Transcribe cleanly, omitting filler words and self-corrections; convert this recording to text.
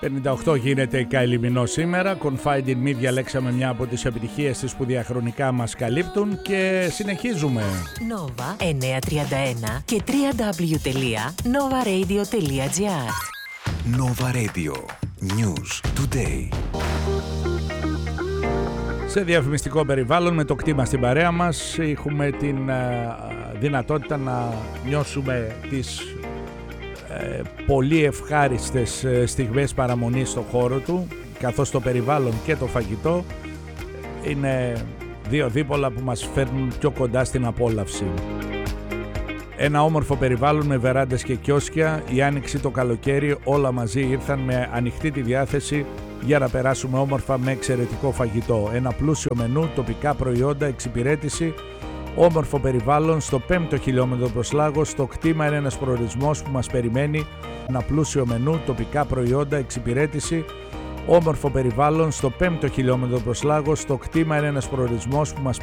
58 γίνεται η Καηλιμινό σήμερα. Confide in Me διαλέξαμε μια από τις επιτυχίες της που διαχρονικά μας καλύπτουν και συνεχίζουμε. Nova 931 και www.novaradio.gr. Nova Radio. News Today. Σε διαφημιστικό περιβάλλον με το κτήμα στην παρέα μας έχουμε την δυνατότητα να νιώσουμε τις πολύ ευχάριστες στιγμές παραμονής στο χώρο του, καθώς το περιβάλλον και το φαγητό είναι δύο δίπολα που μας φέρνουν πιο κοντά στην απόλαυση. Ένα όμορφο περιβάλλον με βεράντες και κιόσκια, η άνοιξη, το καλοκαίρι, όλα μαζί ήρθαν με ανοιχτή τη διάθεση για να περάσουμε όμορφα με εξαιρετικό φαγητό. Ένα πλούσιο μενού, τοπικά προϊόντα, εξυπηρέτηση, όμορφο περιβάλλον στο 5ο χιλιόμετρο προς Λάγος. Το κτήμα είναι ένας προορισμός που μας περιμένει. Ένα πλούσιο μενού, τοπικά προϊόντα, εξυπηρέτηση, όμορφο περιβάλλον στο 5ο χιλιόμετρο προς Λάγος. Το κτήμα είναι ένας προορισμός που μας